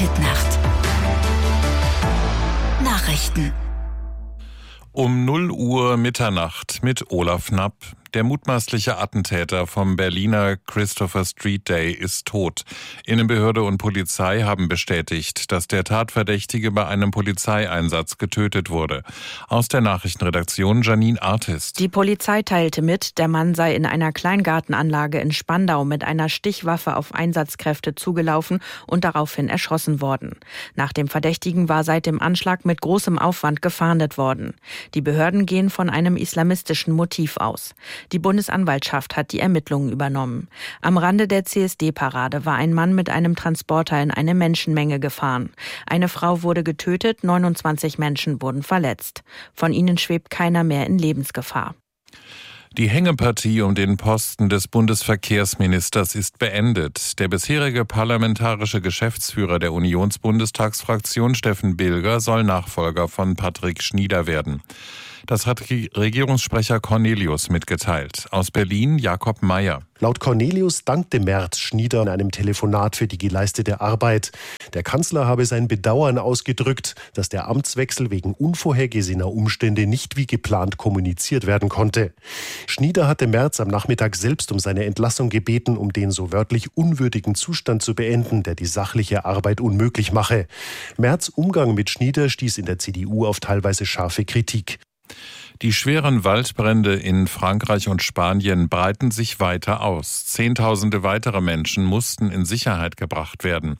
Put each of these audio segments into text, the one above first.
Hitnacht. Nachrichten. Um 0 Uhr Mitternacht mit Olaf Knapp. Der mutmaßliche Attentäter vom Berliner Christopher Street Day ist tot. Innenbehörde und Polizei haben bestätigt, dass der Tatverdächtige bei einem Polizeieinsatz getötet wurde. Aus der Nachrichtenredaktion Janine Artist. Die Polizei teilte mit, der Mann sei in einer Kleingartenanlage in Spandau mit einer Stichwaffe auf Einsatzkräfte zugelaufen und daraufhin erschossen worden. Nach dem Verdächtigen war seit dem Anschlag mit großem Aufwand gefahndet worden. Die Behörden gehen von einem islamistischen Motiv aus. Die Bundesanwaltschaft hat die Ermittlungen übernommen. Am Rande der CSD-Parade war ein Mann mit einem Transporter in eine Menschenmenge gefahren. Eine Frau wurde getötet, 29 Menschen wurden verletzt. Von ihnen schwebt keiner mehr in Lebensgefahr. Die Hängepartie um den Posten des Bundesverkehrsministers ist beendet. Der bisherige parlamentarische Geschäftsführer der Unionsbundestagsfraktion, Steffen Bilger, soll Nachfolger von Patrick Schnieder werden. Das hat Regierungssprecher Cornelius mitgeteilt. Aus Berlin Jakob Mayer. Laut Cornelius dankte Merz Schnieder in einem Telefonat für die geleistete Arbeit. Der Kanzler habe sein Bedauern ausgedrückt, dass der Amtswechsel wegen unvorhergesehener Umstände nicht wie geplant kommuniziert werden konnte. Schnieder hatte Merz am Nachmittag selbst um seine Entlassung gebeten, um den so wörtlich unwürdigen Zustand zu beenden, der die sachliche Arbeit unmöglich mache. Merz' Umgang mit Schnieder stieß in der CDU auf teilweise scharfe Kritik. Die schweren Waldbrände in Frankreich und Spanien breiten sich weiter aus. Zehntausende weitere Menschen mussten in Sicherheit gebracht werden.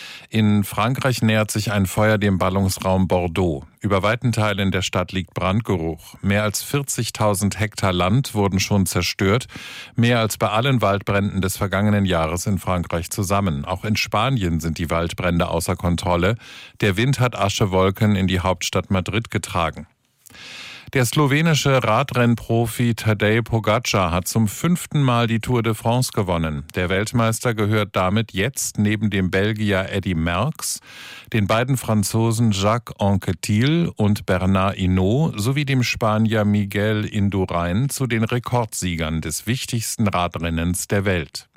In Frankreich nähert sich ein Feuer dem Ballungsraum Bordeaux. Über weiten Teilen der Stadt liegt Brandgeruch. Mehr als 40.000 Hektar Land wurden schon zerstört. Mehr als bei allen Waldbränden des vergangenen Jahres in Frankreich zusammen. Auch in Spanien sind die Waldbrände außer Kontrolle. Der Wind hat Aschewolken in die Hauptstadt Madrid getragen. Der slowenische Radrennprofi Tadej Pogačar hat zum 5. Mal die Tour de France gewonnen. Der Weltmeister gehört damit jetzt neben dem Belgier Eddy Merckx, den beiden Franzosen Jacques Anquetil und Bernard Hinault sowie dem Spanier Miguel Indurain zu den Rekordsiegern des wichtigsten Radrennens der Welt.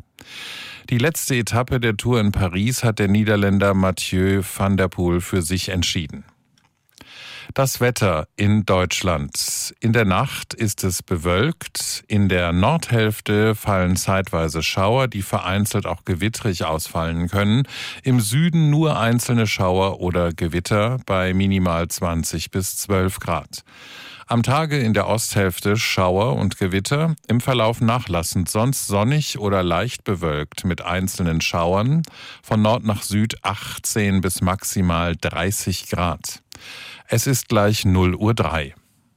Die letzte Etappe der Tour in Paris hat der Niederländer Mathieu van der Poel für sich entschieden. Das Wetter in Deutschland. In der Nacht ist es bewölkt. In der Nordhälfte fallen zeitweise Schauer, die vereinzelt auch gewittrig ausfallen können. Im Süden nur einzelne Schauer oder Gewitter bei minimal 20 bis 12 Grad. Am Tage in der Osthälfte Schauer und Gewitter, im Verlauf nachlassend, sonst sonnig oder leicht bewölkt mit einzelnen Schauern. Von Nord nach Süd 18 bis maximal 30 Grad. Es ist gleich 0:03 Uhr.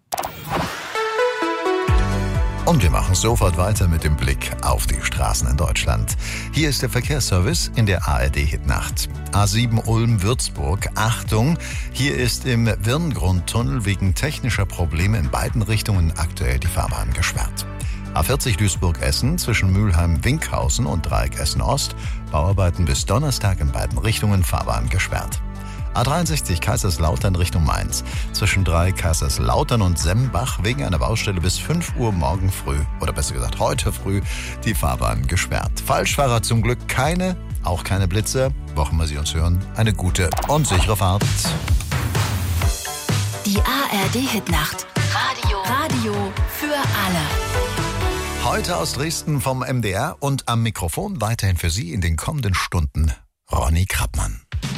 Und wir machen sofort weiter mit dem Blick auf die Straßen in Deutschland. Hier ist der Verkehrsservice in der ARD-Hitnacht. A7 Ulm-Würzburg, Achtung, hier ist im Wirngrundtunnel wegen technischer Probleme in beiden Richtungen aktuell die Fahrbahn gesperrt. A40 Duisburg-Essen zwischen Mülheim-Winkhausen und Dreieck Essen-Ost, Bauarbeiten bis Donnerstag in beiden Richtungen, Fahrbahn gesperrt. A63 Kaiserslautern Richtung Mainz. Zwischen Kaiserslautern und Sembach wegen einer Baustelle bis 5 Uhr morgen früh, oder besser gesagt heute früh, die Fahrbahn gesperrt. Falschfahrer zum Glück keine, auch keine Blitzer. Wo auch immer Sie uns hören, eine gute und sichere Fahrt. Die ARD-Hitnacht. Radio für alle. Heute aus Dresden vom MDR und am Mikrofon weiterhin für Sie in den kommenden Stunden Ronny Krappmann.